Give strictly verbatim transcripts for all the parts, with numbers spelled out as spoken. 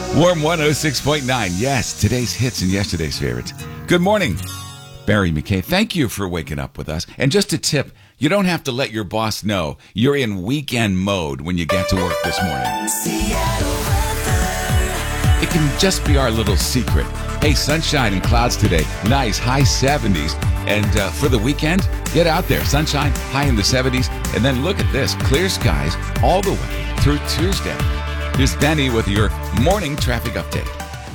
Warm one oh six point nine. Yes, today's hits and yesterday's favorites. Good morning, Barry McKay. Thank you for waking up with us. And just a tip, you don't have to let your boss know you're in weekend mode when you get to work this morning. It can just be our little secret. Hey, sunshine and clouds today. Nice, high seventies. And uh, for the weekend, get out there. Sunshine, high in the seventies. And then look at this. Clear skies all the way through Tuesday. Here's Benny with your morning traffic update.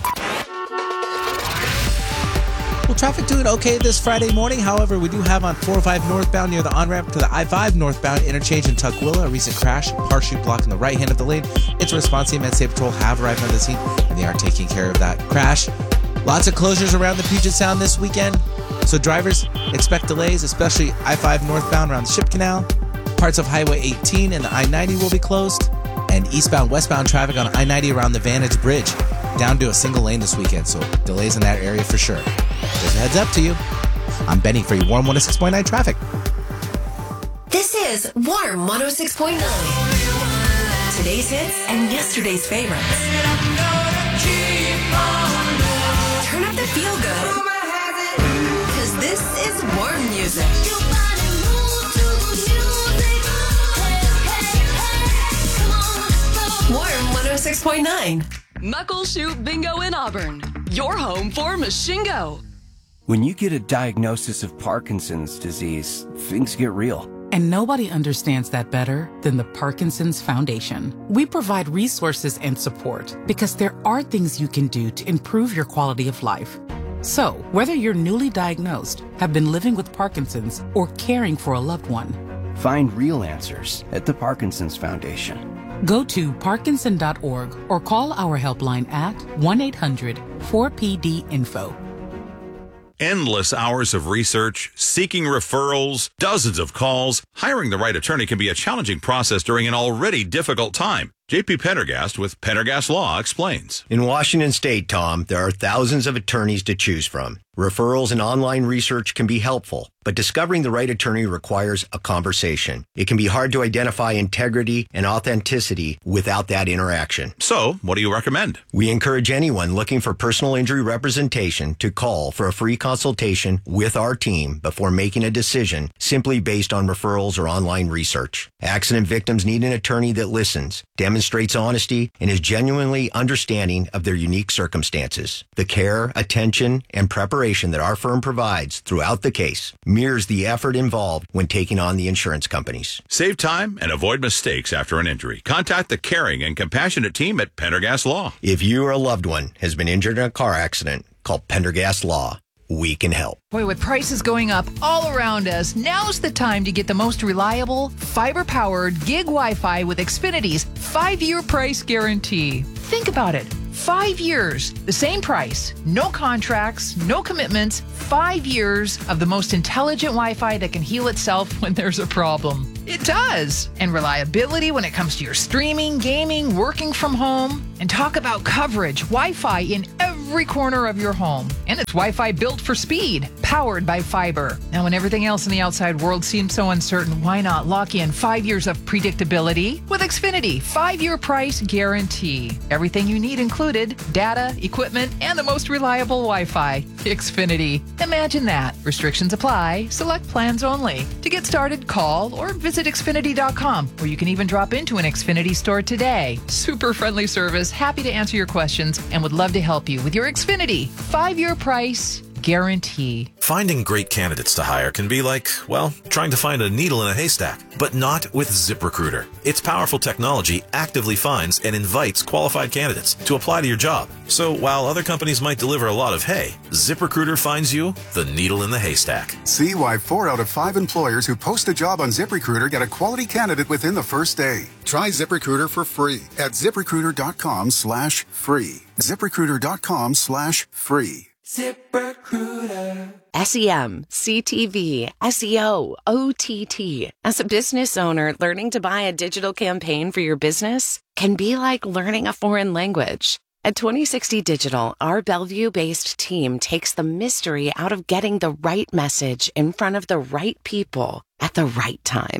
Well, traffic doing okay this Friday morning. However, we do have on four oh five northbound near the on-ramp to the I five northbound interchange in Tukwila a recent crash, partially blocking the right hand of the lane. It's a response team and State Patrol have arrived on the scene, and they are taking care of that crash. Lots of closures around the Puget Sound this weekend, so drivers expect delays, especially I five northbound around the Ship Canal. Parts of Highway eighteen and the I ninety will be closed, and eastbound, westbound traffic on I ninety around the Vantage Bridge down to a single lane this weekend, so delays in that area for sure. Just a heads up to you. I'm Benny for your Warm one oh six point nine traffic. This is Warm one oh six point nine. Today's hits and yesterday's favorites. Turn up the feel good, because this is warm music. Warm one oh six point nine. Muckleshoot Bingo in Auburn. Your home for Machingo. When you get a diagnosis of Parkinson's disease, things get real. And nobody understands that better than the Parkinson's Foundation. We provide resources and support because there are things you can do to improve your quality of life. So, whether you're newly diagnosed, have been living with Parkinson's, or caring for a loved one, find real answers at the Parkinson's Foundation. Go to parkinson dot org or call our helpline at one eight hundred four P D info. Endless hours of research, seeking referrals, dozens of calls. Hiring the right attorney can be a challenging process during an already difficult time. J P Pendergast with Pendergast Law explains. In Washington State, Tom, there are thousands of attorneys to choose from. Referrals and online research can be helpful, but discovering the right attorney requires a conversation. It can be hard to identify integrity and authenticity without that interaction. So, what do you recommend? We encourage anyone looking for personal injury representation to call for a free consultation with our team before making a decision simply based on referrals or online research. Accident victims need an attorney that listens, demonstrates honesty, and is genuinely understanding of their unique circumstances. The care, attention, and preparation that our firm provides throughout the case mirrors the effort involved when taking on the insurance companies. Save time and avoid mistakes after an injury. Contact the caring and compassionate team at Pendergast Law. If you or a loved one has been injured in a car accident, call Pendergast Law. We can help. Boy, with prices going up all around us, now's the time to get the most reliable, fiber-powered gig Wi-Fi with Xfinity's five-year price guarantee. Think about it. Five years, the same price, no contracts, no commitments, five years of the most intelligent Wi-Fi that can heal itself when there's a problem. It does. And reliability when it comes to your streaming, gaming, working from home. And talk about coverage, Wi-Fi in every corner of your home. And it's Wi-Fi built for speed, powered by fiber. Now, when everything else in the outside world seems so uncertain, why not lock in five years of predictability with Xfinity five-year price guarantee? Everything you need included, data, equipment, and the most reliable Wi-Fi. Xfinity. Imagine that. Restrictions apply. Select plans only. To get started, call or visit Xfinity dot com, or you can even drop into an Xfinity store today. Super friendly service, happy to answer your questions, and would love to help you with your Xfinity five-year price guarantee. Finding great candidates to hire can be like, well, trying to find a needle in a haystack, but not with ZipRecruiter. Its powerful technology actively finds and invites qualified candidates to apply to your job. So while other companies might deliver a lot of hay, ZipRecruiter finds you the needle in the haystack. See why four out of five employers who post a job on ZipRecruiter get a quality candidate within the first day. Try ZipRecruiter for free at ZipRecruiter.com slash free. ZipRecruiter.com slash free. ZipRecruiter. S E M, C T V, S E O, O T T. As a business owner, learning to buy a digital campaign for your business can be like learning a foreign language. At twenty sixty Digital, our Bellevue-based team takes the mystery out of getting the right message in front of the right people at the right time.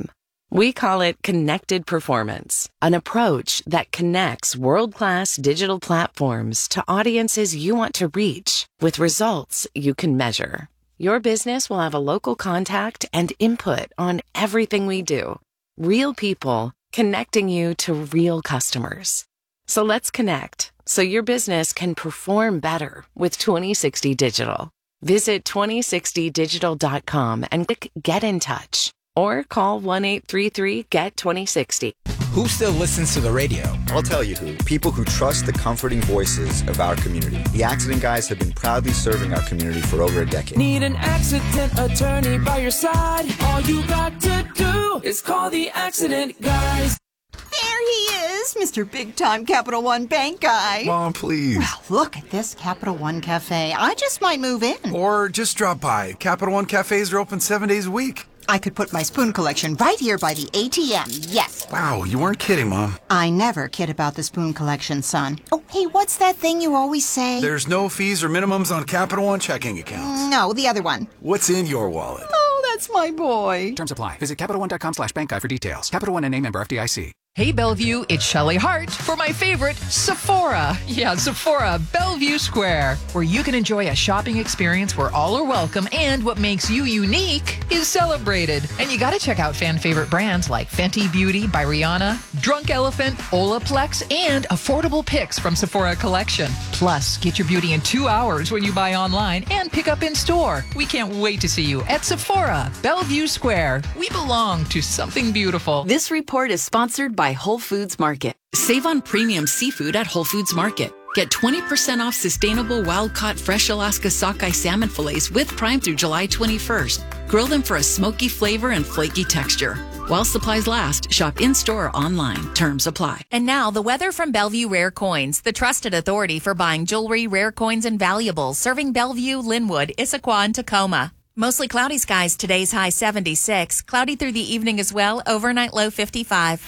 We call it Connected Performance, an approach that connects world-class digital platforms to audiences you want to reach with results you can measure. Your business will have a local contact and input on everything we do. Real people connecting you to real customers. So let's connect so your business can perform better with twenty sixty Digital. Visit twenty sixty digital dot com and click Get in Touch or call one eight three three G E T twenty sixty. Who still listens to the radio? I'll tell you who. People who trust the comforting voices of our community. The Accident Guys have been proudly serving our community for over a decade. Need an accident attorney by your side? All you got to do is call the Accident Guys. There he is, Mister Big Time Capital One Bank guy. Mom, please. Well, look at this Capital One Cafe. I just might move in. Or just drop by. Capital One cafes are open seven days a week. I could put my spoon collection right here by the A T M, yes. Wow, you weren't kidding, Mom. I never kid about the spoon collection, son. Oh, hey, what's that thing you always say? There's no fees or minimums on Capital One checking accounts. No, the other one. What's in your wallet? Oh, that's my boy. Terms apply. Visit Capital One dot com slash bank guide for details. Capital One N A member F D I C. Hey Bellevue, it's Shelley Hart for my favorite, Sephora. Yeah, Sephora, Bellevue Square, where you can enjoy a shopping experience where all are welcome and what makes you unique is celebrated. And you gotta check out fan favorite brands like Fenty Beauty by Rihanna, Drunk Elephant, Olaplex, and affordable picks from Sephora Collection. Plus, get your beauty in two hours when you buy online and pick up in store. We can't wait to see you at Sephora, Bellevue Square. We belong to something beautiful. This report is sponsored by Whole Foods Market. Save on premium seafood at Whole Foods Market. Get twenty percent off sustainable wild-caught fresh Alaska sockeye salmon fillets with Prime through July twenty-first. Grill them for a smoky flavor and flaky texture. While supplies last, shop in-store or online. Terms apply. And now, the weather from Bellevue Rare Coins, the trusted authority for buying jewelry, rare coins, and valuables, serving Bellevue, Linwood, Issaquah, and Tacoma. Mostly cloudy skies, today's high seventy-six. Cloudy through the evening as well, overnight low fifty-five.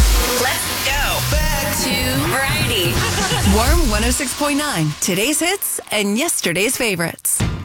Let's go back to Variety. Warm one oh six point nine. Today's hits and yesterday's favorites.